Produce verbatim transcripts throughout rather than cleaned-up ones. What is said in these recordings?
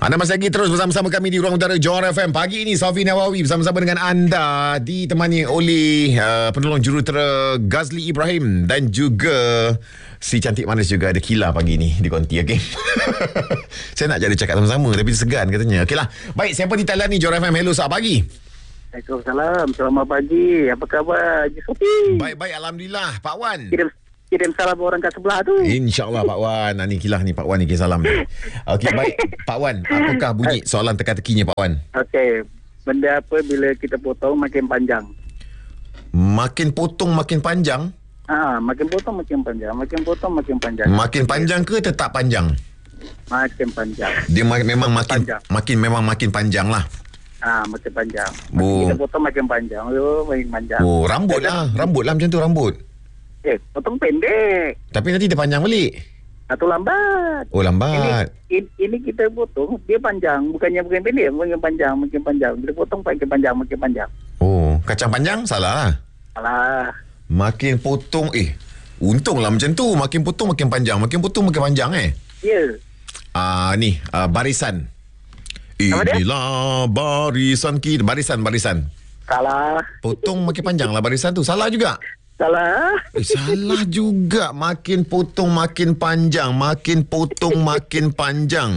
Anda masih lagi terus bersama-sama kami di Ruang Utara Johor F M. Pagi ini Sofi Nawawi bersama-sama dengan anda, ditemani oleh uh, penolong jurutera Ghazli Ibrahim dan juga si cantik manis juga ada Kila pagi ni di konti. Okay? Saya nak jadi cakap sama-sama tapi segan katanya. Okeylah. Baik, siapa di talian ni Johor F M? Hello, selamat pagi. Waalaikumsalam. Selamat pagi. Apa khabar Haji Sofi? Baik-baik, alhamdulillah. Pak Wan. Kirim kirim salam orang kat sebelah tu. InsyaAllah Pak Wan. Ni Kilah ni Pak Wan ni kirim salam ni. Okey, baik. Pak Wan, apakah bunyi soalan teka-tekinya Pak Wan? Okey. Benda apa bila kita potong makin panjang? Makin potong makin panjang? Ah, ha, makin potong makin panjang. Makin potong makin panjang. Makin panjang ke tetap panjang? Makin panjang. Dia ma- memang makin panjang. makin memang makin panjang lah. Ah, ha, makin panjang. Makin Oh. kita potong makin panjang. Oh, makin panjang. Oh, rambut lah. Rambut lah macam tu, rambut. Eh, potong pendek. Tapi nanti dia panjang balik. Atau lambat. Oh, lambat. Ini, ini kita potong, dia panjang. Bukannya bukan pendek, makin panjang, makin panjang. Bila potong makin panjang, makin panjang. Oh, kacang panjang? Salah lah. Alah. Makin potong, eh. Untunglah macam tu. Makin potong makin panjang. Makin potong makin panjang eh. Ya. Ah, ni, uh, barisan. Apa dia? Inilah barisan kita. Barisan, barisan. Salah. Potong makin panjang lah barisan tu. Salah juga. Salah. Eh, salah juga. Makin potong makin panjang. Makin potong makin panjang.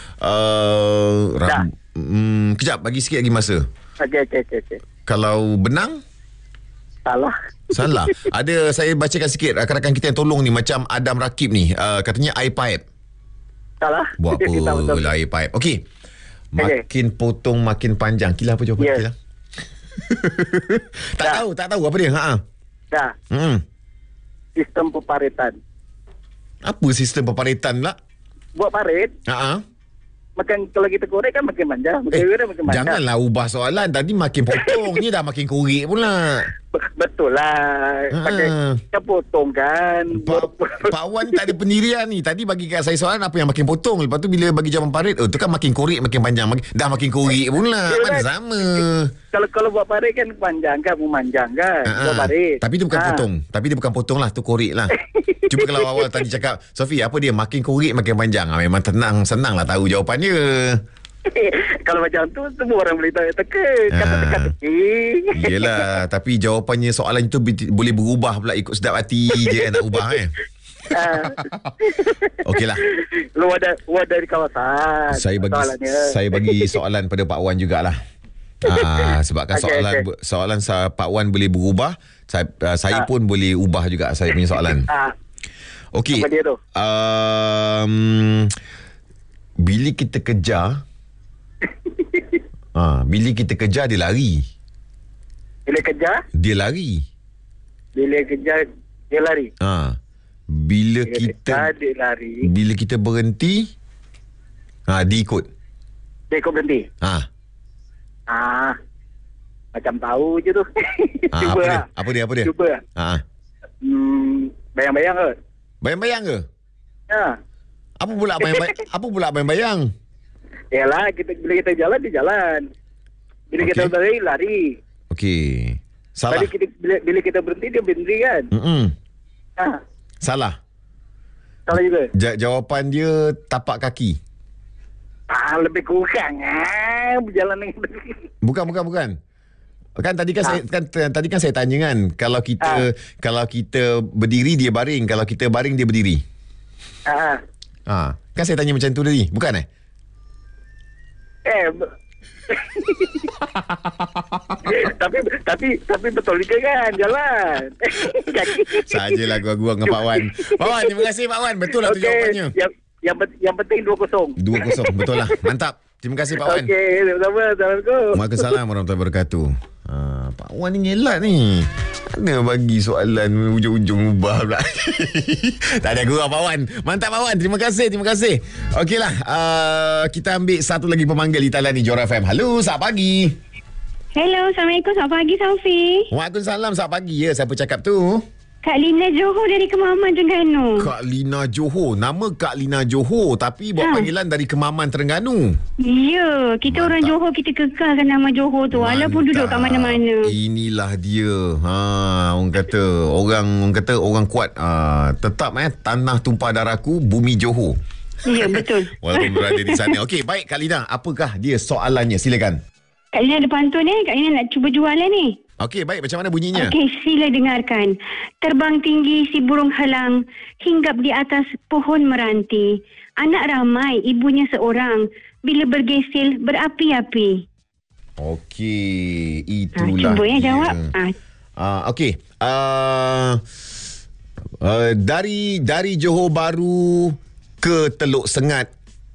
Uh, ram- hmm, kejap, bagi sikit lagi masa. Okey, okey, okey. Okay. Kalau benang, Salah. salah. Ada, saya bacakan sikit. Rakan-rakan kita yang tolong ni, macam Adam Rakib ni. Uh, katanya air pipe. Salah. Buat Kita apa betul. lah air pipe. Okey. Makin okay. potong makin panjang. Kila apa jawapan Yeah. Kila? tak Dah. tahu, tak tahu apa dia. Ha. Dah. Hmm. Sistem peparitan. Apa sistem peparitan pula? Buat parit, Ha. makan kalau kita korek kan makin panjang. Makin Eh, korek makin panjang. janganlah ubah soalan. Tadi makin potong. Ni dah makin korek pula. Be- Betul lah. Ha. Pakai kita potong kan. Pak, Pak Wan tak ada pendirian ni. Tadi bagi kat saya soalan apa yang makin potong. Lepas tu bila bagi jawapan parit, oh tu kan makin korek makin panjang. Makin, dah makin korek pula. Yelah. Mana sama. Kalau kalau buat parit kan panjang kan, memanjang kan. Ha, Buat parit. Tapi dia bukan Ha. potong. Tapi dia bukan potong lah. Tu korek lah. Cuba kalau awal tadi cakap, Sofi, apa dia? Makin korek makin panjang. Ha, memang tenang, senang lah tahu jawapannya. Kalau macam tu semua orang boleh tahu teka. Kata Ah. teka-teki. Yelah, tapi jawapannya soalan itu bi- boleh berubah pula ikut sedap hati je nak ubah eh. Ah. Okeylah. Luar, da- luar dari kawasan. Saya bagi soalannya. saya bagi soalan pada Pak Wan jugalah. Ah, sebabkan Okey, soalan okey. soalan sa- Pak Wan boleh berubah, saya, uh, saya pun boleh ubah juga saya punya soalan. Ah. Okey. Apa dia tu? Um, bila kita kejar ah, bila kita kejar dia lari. Bila kejar, Dia lari. bila kejar dia lari. Ah. Bila Bila kita kejar dia lari. bila kita berhenti, ah dia ikut. Dia ikut berhenti. Ah. Ah. Macam tahu je tu. Ah, Cuba apa dia? lah. Apa dia? Apa dia? Cuba lah. Ah. Hmm, bayang-bayang ke? Bayang-bayang ke? Ha. Apa pula bayang-bayang? Apa pula bayang-bayang? Yalah, kita, bila kita jalan, dia jalan. Bila Okey. kita lari, lari. Okey. Salah. Bila kita, bila, bila kita berhenti, dia berhenti kan? Mm-mm. Ha. Salah. Salah juga. Ja- jawapan dia tapak kaki. Ah, lebih kurang. Ah, berjalan dengan Bukan, bukan, bukan. Kan tadi kan Ah. saya kan t- tadi kan saya tanya kan, kalau kita Ah. kalau kita berdiri dia baring, kalau kita baring dia berdiri. Ah. Ha, kan saya tanya macam tu tadi, bukan eh? Eh, be- tapi tapi tapi betul juga kan jalan. Sajalah gua-gua dengan Pak Wan. Pak Wan, terima kasih Pak Wan. Betul lah tu Okey, jawapannya. Yang yang, pen- yang penting dua kosong. dua kosong, betul lah. Mantap. Terima kasih Pak Wan. Okey, sama-sama. Assalamualaikum. Waalaikumsalam warahmatullahi wabarakatuh. Ha, Pak Wan ni ngelat ni. Mana bagi soalan ujung-ujung ubah pula. Tak ada gurau Pak Wan. Mantap Pak Wan. Terima kasih, terima kasih. Okeylah, uh, kita ambil satu lagi pemanggil di talian ni Johor F M. Halo, selamat pagi. Hello, Assalamualaikum. Selamat pagi, Sofi. Waalaikumsalam, selamat pagi ya. Siapa cakap tu? Kak Lina Johor dari Kemaman, Terengganu. Kak Lina Johor. Nama Kak Lina Johor tapi buat Ha. panggilan dari Kemaman, Terengganu. Ya, kita Mantap. orang Johor, kita kekalkan nama Johor tu walaupun Mantap. duduk kat mana-mana. Inilah dia. Ha, orang kata orang orang kata orang kuat. Ha, tetap eh tanah tumpah darahku, bumi Johor. Ya, betul. Walaupun berada di sana. Okey, baik Kak Lina. Apakah dia soalannya? Silakan. Kak Lina ada pantun ni. Kak Lina nak cuba jual lah ni. Okey, baik. Macam mana bunyinya? Okey, sila dengarkan. Terbang tinggi si burung helang, hinggap di atas pohon meranti. Anak ramai, ibunya seorang. Bila bergesil, berapi-api. Okey, Ha, itulah. cuba ya dia. jawab. Ha, Uh, Okey. Uh, uh, dari dari Johor Bahru ke Teluk Sengat.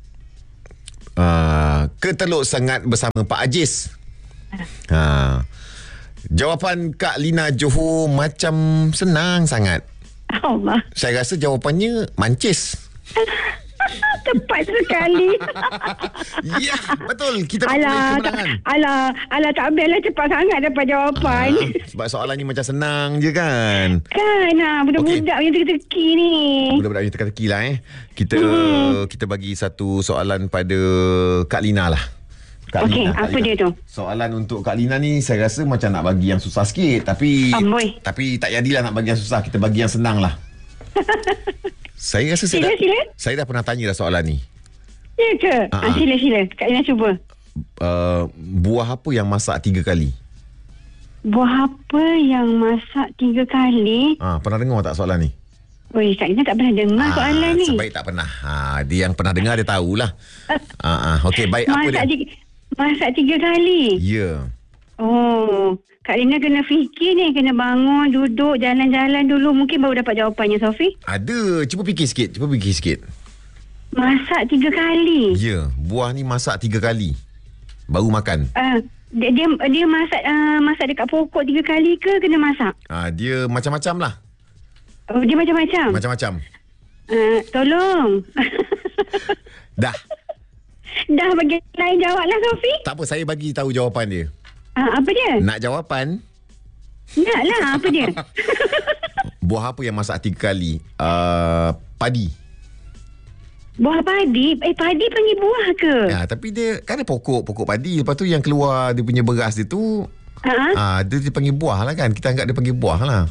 Uh, ke Teluk Sengat bersama Pak Ajis. Ha. Jawapan Kak Lina Johor macam senang sangat. Allah. Saya rasa jawapannya mancis. Tepat sekali. Ya, betul. Kita mempunyai Alah, tak, kemenangan. alah, alah tak habislah cepat sangat dapat jawapan. Ah, sebab soalan ni macam senang je kan. Kan, ha, budak-budak yang teka-teki ni. Budak-budak ni teka-teki lah eh. Kita hmm. kita bagi satu soalan pada Kak Lina lah. Kak Okey, Lina, Kak apa Lina. dia tu? Soalan untuk Kak Lina ni saya rasa macam nak bagi yang susah sikit. Tapi Amboi. tapi tak jadilah nak bagi yang susah. Kita bagi yang senang lah. Saya rasa saya Sila, dah, sila. saya dah pernah tanya dah soalan ni. Ya ke? Ah, Ha, ah. sila, sila. Kak Lina cuba. Uh, buah apa yang masak tiga kali? Buah apa yang masak tiga kali? Ah, pernah dengar tak soalan ni? Oi, Kak Lina tak pernah dengar Ah, soalan ni. Sebaik tak pernah. Ha, dia yang pernah dengar dia tahulah. ah, ah, okey, baik apa Masak dia? tiga, masak tiga kali? Ya. Oh, Kak Lina kena fikir ni. Kena bangun, duduk, jalan-jalan dulu. Mungkin baru dapat jawapannya, Sofi. Ada. Cuba fikir sikit. Cuba fikir sikit. Masak tiga kali? Ya. Buah ni masak tiga kali. Baru makan. Uh, dia, dia dia masak uh, masak dekat pokok tiga kali ke kena masak? Ah, dia macam-macam lah. Oh, dia macam-macam? Macam-macam. Uh, tolong. Dah. Dah bagi lain jawab lah, Sofi. Tak apa, saya bagi tahu jawapan dia. Uh, apa dia? Nak jawapan? Nak lah, apa dia? Buah apa yang masak tiga kali? Uh, padi. Buah padi? Eh, padi panggil buah ke? Ya, tapi dia kan ada pokok, pokok padi. Lepas tu yang keluar dia punya beras dia tu, Ha? ah, dia dipanggil buah lah kan. Kita anggap dia panggil buah lah.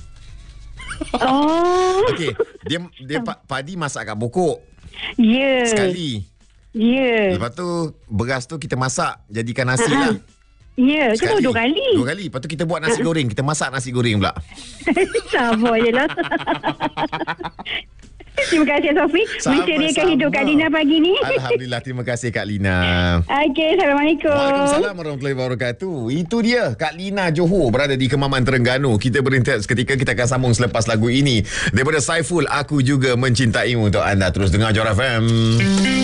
Oh. Okey, dia dia pa- padi masak kat pokok Ya. sekali. Ya. Lepas tu beras tu kita masak jadikan nasi lah. Ya, tu baru dua kali. Dua kali. Lepas tu kita buat nasi goreng. Kita masak nasi goreng pula. Sabar je lah. Terima kasih, Sofi. Menceriakan hidup Kak Lina pagi ni. Alhamdulillah. Terima kasih Kak Lina. Okey, Assalamualaikum. Waalaikumsalam warahmatullahi wabarakatuh. Itu dia Kak Lina Johor berada di Kemaman, Terengganu. Kita berhenti seketika. Kita akan sambung selepas lagu ini. Daripada Saiful, Aku Juga Mencintaimu untuk anda. Terus dengar Johor F M.